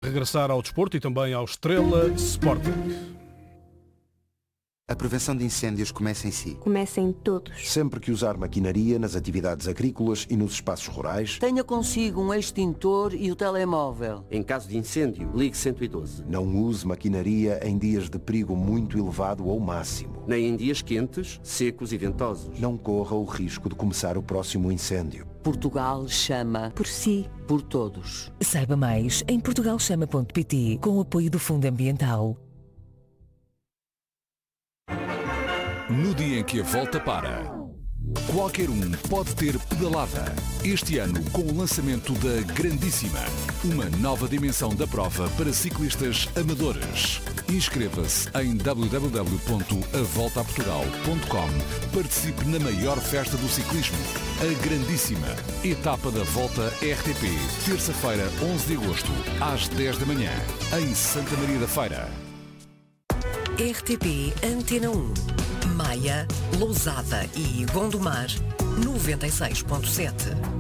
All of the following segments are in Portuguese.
regressar ao desporto e também ao Estrela Sporting. A prevenção de incêndios começa em si. Começa em todos. Sempre que usar maquinaria nas atividades agrícolas e nos espaços rurais, tenha consigo um extintor e o telemóvel. Em caso de incêndio, ligue 112. Não use maquinaria em dias de perigo muito elevado ou máximo. Nem em dias quentes, secos e ventosos. Não corra o risco de começar o próximo incêndio. Portugal chama por si, por todos. Saiba mais em portugalchama.pt, com o apoio do Fundo Ambiental. No dia em que a volta para, qualquer um pode ter pedalada. Este ano, com o lançamento da Grandíssima, uma nova dimensão da prova para ciclistas amadores. Inscreva-se em www.avoltaportugal.com. Participe na maior festa do ciclismo, a Grandíssima. Etapa da Volta RTP, terça-feira, 11 de agosto, às 10 da manhã, em Santa Maria da Feira. RTP Antena 1. Maia, Lousada e Gondomar, 96.7.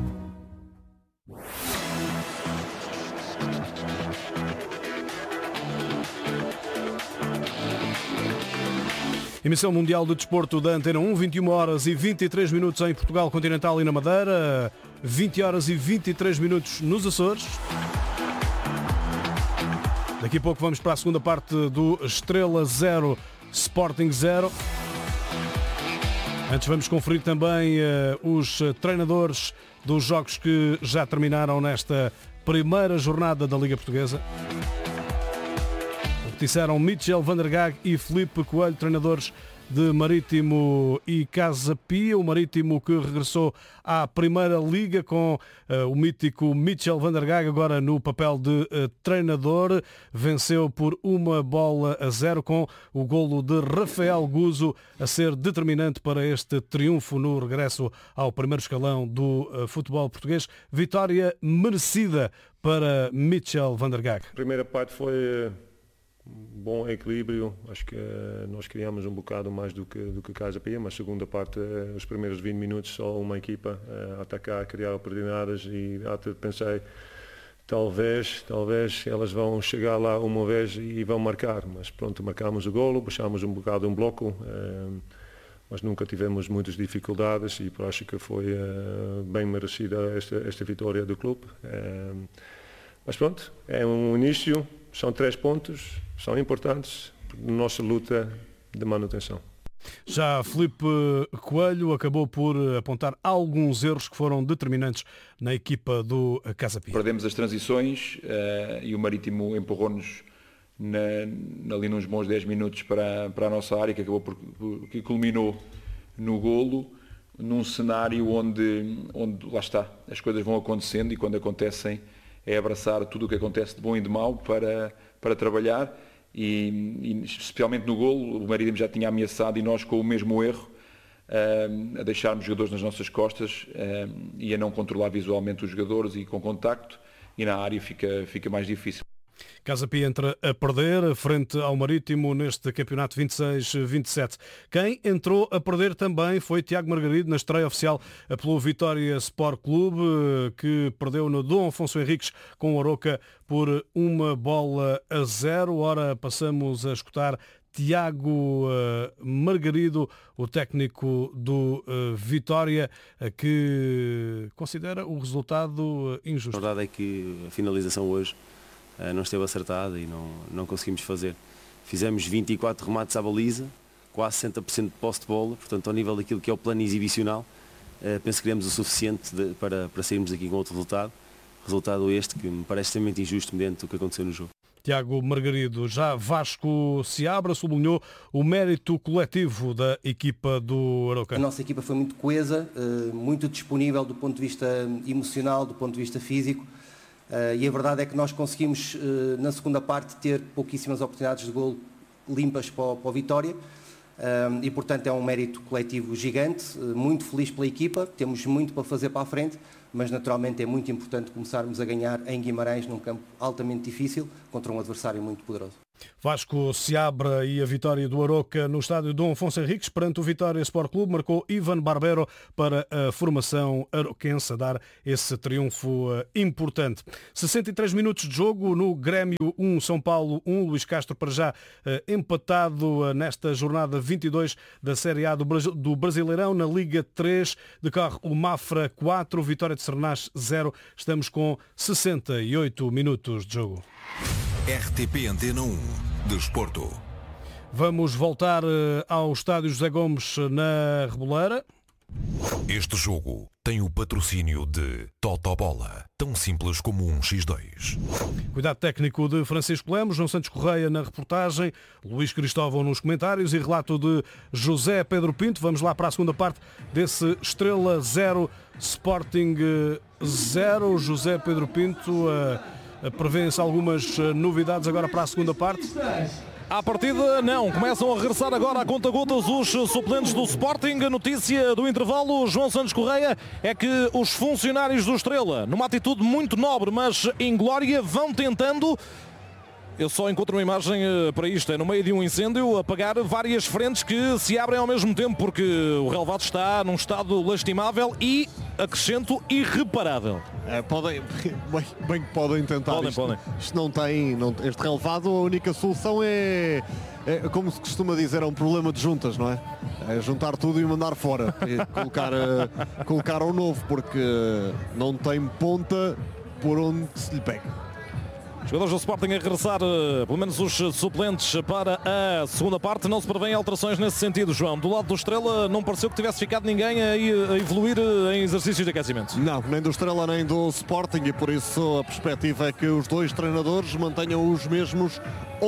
Emissão Mundial de Desporto da Antena 1, 21 horas e 23 minutos em Portugal Continental e na Madeira, 20 horas e 23 minutos nos Açores. Daqui a pouco vamos para a segunda parte do Estrela 0, Sporting 0. Antes vamos conferir também os treinadores dos jogos que já terminaram nesta primeira jornada da Liga Portuguesa. O que disseram Michel van der Gaag e Filipe Coelho, treinadores de Marítimo e Casa Pia. O Marítimo que regressou à Primeira Liga com o mítico Michel van der Gaag agora no papel de treinador. Venceu por 1-0 com o golo de Rafael Guzo a ser determinante para este triunfo no regresso ao primeiro escalão do futebol português. Vitória merecida para Michel van der Gaag. A primeira parte foi bom equilíbrio, acho que nós criamos um bocado mais do que Casa Pia, mas a segunda parte, os primeiros 20 minutos, só uma equipa a atacar, a criar oportunidades e até pensei, talvez elas vão chegar lá uma vez e vão marcar, mas pronto, marcámos o golo, baixámos um bocado um bloco, mas nunca tivemos muitas dificuldades e acho que foi bem merecida esta vitória do clube. Mas pronto, é um início, são 3 pontos, são importantes na nossa luta de manutenção. Já Filipe Coelho acabou por apontar alguns erros que foram determinantes na equipa do Casa Pia. Perdemos as transições e o Marítimo empurrou-nos ali nos bons 10 minutos para a nossa área, que culminou no golo, num cenário onde lá está, as coisas vão acontecendo e quando acontecem é abraçar tudo o que acontece de bom e de mau para trabalhar e especialmente no golo, o Marítimo já tinha ameaçado e nós com o mesmo erro, a deixarmos jogadores nas nossas costas e a não controlar visualmente os jogadores e com contacto e na área fica mais difícil. Casa Pia entra a perder frente ao Marítimo neste campeonato 26-27. Quem entrou a perder também foi Tiago Margarido na estreia oficial pelo Vitória Sport Clube, que perdeu no Dom Afonso Henriques com o Aroca por 1-0. Ora, passamos a escutar Tiago Margarido, o técnico do Vitória, que considera o resultado injusto. A verdade é que a finalização hoje não esteve acertada e não conseguimos fazer. Fizemos 24 remates à baliza, quase 60% de posse de bola, portanto ao nível daquilo que é o plano exibicional, penso que criamos o suficiente para sairmos aqui com outro resultado este que me parece extremamente injusto mediante o que aconteceu no jogo. Tiago Margarido. Já Vasco Seabra sublinhou o mérito coletivo da equipa do Aroca. A nossa equipa foi muito coesa, muito disponível do ponto de vista emocional, do ponto de vista físico. E a verdade é que nós conseguimos, na segunda parte, ter pouquíssimas oportunidades de golo limpas para o Vitória. E, portanto, é um mérito coletivo gigante, muito feliz pela equipa, temos muito para fazer para a frente, mas, naturalmente, é muito importante começarmos a ganhar em Guimarães, num campo altamente difícil, contra um adversário muito poderoso. Vasco Seabra e a vitória do Aroca no estádio Dom Afonso Henriques perante o Vitória Sport Clube marcou Ivan Barbero para a formação aroquense a dar esse triunfo importante. 63 minutos de jogo no Grêmio 1, São Paulo 1, Luís Castro para já empatado nesta jornada 22 da Série A do Brasileirão. Na Liga 3 decorre o Mafra 4, Vitória de Sernás 0. Estamos com 68 minutos de jogo. RTP Antena 1, Desporto. Vamos voltar ao estádio José Gomes na Reboleira. Este jogo tem o patrocínio de Totobola, tão simples como um X2. Cuidado técnico de Francisco Lemos, João Santos Correia na reportagem, Luís Cristóvão nos comentários e relato de José Pedro Pinto. Vamos lá para a segunda parte desse Estrela 0, Sporting 0. José Pedro Pinto, prevêem-se algumas novidades agora para a segunda parte? À partida, não. Começam a regressar agora a conta-gotas os suplentes do Sporting. A notícia do intervalo, João Santos Correia, é que os funcionários do Estrela, numa atitude muito nobre, mas inglória, vão tentando... Eu só encontro uma imagem para isto, é no meio de um incêndio, apagar várias frentes que se abrem ao mesmo tempo, porque o relevado está num estado lastimável e, acrescento, irreparável. Bem que podem tentar. Podem. Isto não tem, este relevado, a única solução é como se costuma dizer, é um problema de juntas, não é? É juntar tudo e mandar fora, e colocar ao novo, porque não tem ponta por onde se lhe pega. Jogadores do Sporting a regressar, pelo menos os suplentes, para a segunda parte. Não se prevêem alterações nesse sentido, João. Do lado do Estrela não pareceu que tivesse ficado ninguém a evoluir em exercícios de aquecimento. Não, nem do Estrela nem do Sporting, e por isso a perspectiva é que os dois treinadores mantenham os mesmos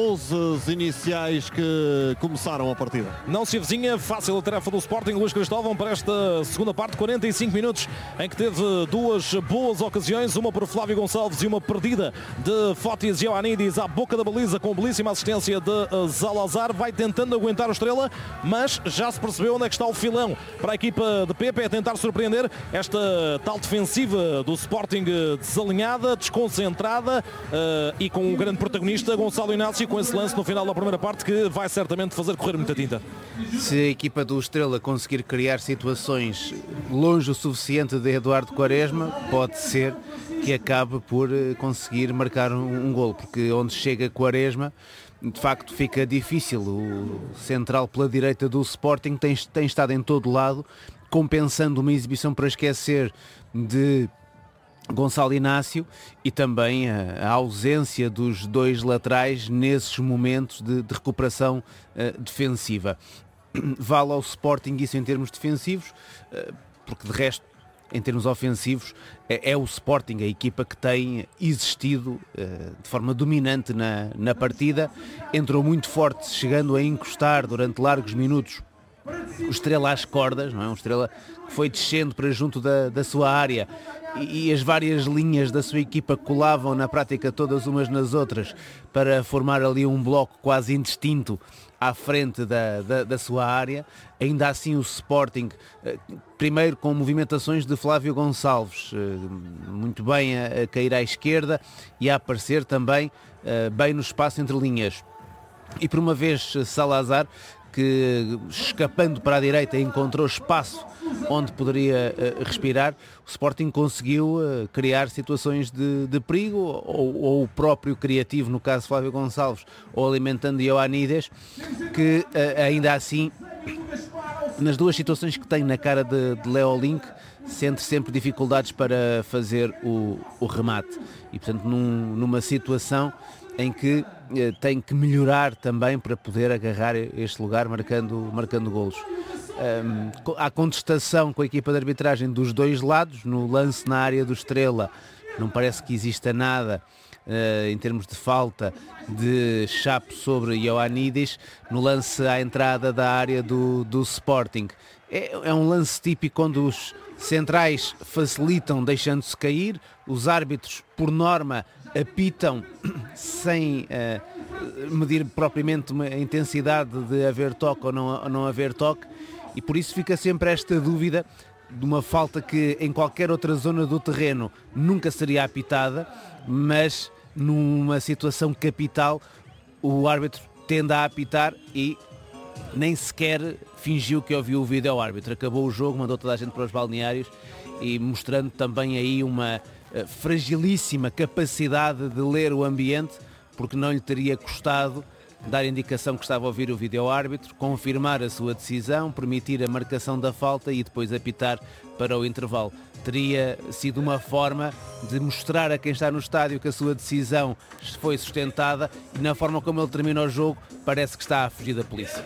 11 iniciais que começaram a partida. Não se avizinha fácil a tarefa do Sporting, Luís Cristóvão, para esta segunda parte, 45 minutos, em que teve duas boas ocasiões, uma por Flávio Gonçalves e uma perdida de Fotis Ioannidis à boca da baliza, com belíssima assistência de Zalazar. Vai tentando aguentar o Estrela, mas já se percebeu onde é que está o filão para a equipa de Pepe, é tentar surpreender esta tal defensiva do Sporting desalinhada, desconcentrada, e com um grande protagonista, Gonçalo Inácio, com esse lance no final da primeira parte que vai certamente fazer correr muita tinta. Se a equipa do Estrela conseguir criar situações longe o suficiente de Eduardo Quaresma, pode ser que acabe por conseguir marcar um golo, porque onde chega Quaresma, de facto fica difícil. O central pela direita do Sporting tem estado em todo lado, compensando uma exibição para esquecer de Gonçalo Inácio, e também a ausência dos dois laterais nesses momentos de recuperação defensiva. Vale ao Sporting isso em termos defensivos, porque de resto, em termos ofensivos, é o Sporting a equipa que tem existido de forma dominante na partida. Entrou muito forte, chegando a encostar durante largos minutos o Estrela às cordas, não é? Um Estrela que foi descendo para junto da sua área, e as várias linhas da sua equipa colavam na prática todas umas nas outras para formar ali um bloco quase indistinto à frente da sua área. Ainda assim o Sporting, primeiro com movimentações de Flávio Gonçalves, muito bem a cair à esquerda e a aparecer também bem no espaço entre linhas. E por uma vez Salazar, que escapando para a direita encontrou espaço onde poderia respirar, o Sporting conseguiu criar situações de perigo, ou o próprio criativo, no caso Flávio Gonçalves, ou alimentando Ioannidis, que ainda assim, nas duas situações que tem na cara de Leo Link, sente sempre dificuldades para fazer o remate. E portanto numa situação em que tem que melhorar também para poder agarrar este lugar marcando golos. Há contestação com a equipa de arbitragem dos dois lados. No lance na área do Estrela não parece que exista nada em termos de falta de chape sobre Ioannidis. No lance à entrada da área do Sporting é um lance típico onde os centrais facilitam deixando-se cair, os árbitros por norma apitam sem medir propriamente a intensidade de haver toque ou não haver toque, e por isso fica sempre esta dúvida de uma falta que em qualquer outra zona do terreno nunca seria apitada, mas numa situação capital o árbitro tende a apitar e nem sequer fingiu que ouviu o vídeo ao árbitro. Acabou o jogo, mandou toda a gente para os balneários e mostrando também aí uma fragilíssima capacidade de ler o ambiente, porque não lhe teria custado dar indicação que estava a ouvir o vídeo ao árbitro, confirmar a sua decisão, permitir a marcação da falta e depois apitar para o intervalo. Teria sido uma forma de mostrar a quem está no estádio que a sua decisão foi sustentada e na forma como ele termina o jogo parece que está a fugir da polícia.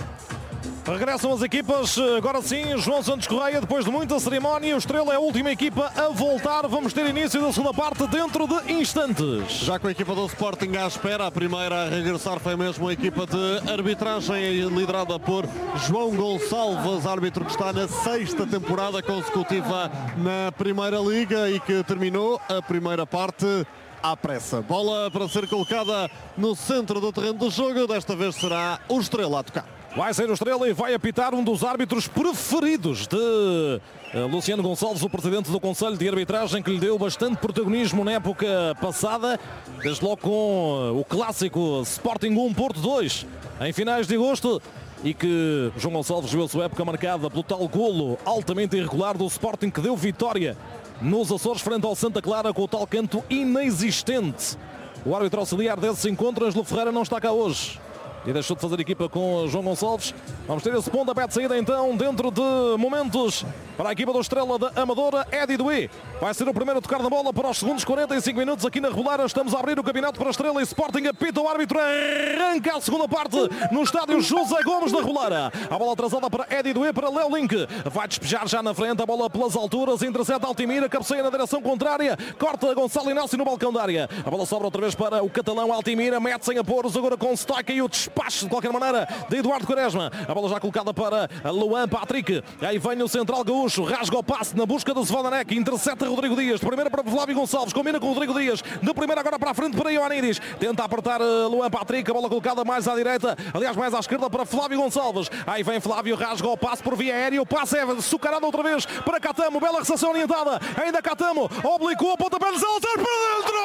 Regressam as equipas, agora sim, João Santos Correia, depois de muita cerimónia, o Estrela é a última equipa a voltar. Vamos ter início da segunda parte dentro de instantes. Já com a equipa do Sporting à espera, a primeira a regressar foi mesmo a equipa de arbitragem liderada por João Gonçalves, árbitro que está na 6ª temporada consecutiva na Primeira Liga e que terminou a primeira parte à pressa. Bola para ser colocada no centro do terreno do jogo, desta vez será o Estrela a tocar. Vai ser o Estrela e vai apitar um dos árbitros preferidos de Luciano Gonçalves, o presidente do Conselho de Arbitragem, que lhe deu bastante protagonismo na época passada, desde logo com o clássico Sporting 1 Porto 2 em finais de agosto, e que João Gonçalves viu a sua época marcada pelo tal golo altamente irregular do Sporting que deu vitória nos Açores frente ao Santa Clara com o tal canto inexistente. O árbitro auxiliar desse encontro, Ângelo Ferreira, não está cá hoje e deixou de fazer equipa com João Gonçalves. Vamos ter esse pontapé de saída então dentro de momentos para a equipa do Estrela da Amadora. Eddie Doué vai ser o primeiro a tocar na bola para os segundos 45 minutos aqui na regular. Estamos a abrir o campeonato para Estrela e Sporting. Apita o árbitro, arranca a segunda parte no estádio José Gomes da Regular. A bola atrasada para Eddie Doué, para Léo Link, vai despejar já na frente, a bola pelas alturas, intercepta Altimira, cabeceia na direção contrária, corta Gonçalo Inácio no balcão da área. A bola sobra outra vez para o catalão Altimira, mete-se em apuros agora com Stoica e o despacho de qualquer maneira de Eduardo Quaresma. A bola já colocada para Luan Patrick. Aí vem o central gaúcho, rasga o passe na busca do Svanek, intercepta Rodrigo Dias, de primeira para Flávio Gonçalves, combina com o Rodrigo Dias, de primeira agora para a frente para Ioannidis, tenta apertar Luan Patrick, a bola colocada mais à direita, aliás mais à esquerda para Flávio Gonçalves. Aí vem Flávio, rasga o passe por via aérea, o passe é sucarado outra vez para Catamo, bela recepção orientada, ainda Catamo, oblicou a pontapé de Salazar para dentro!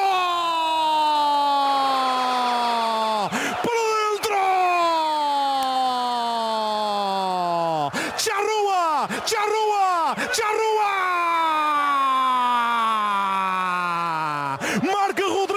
Marca Rodrigo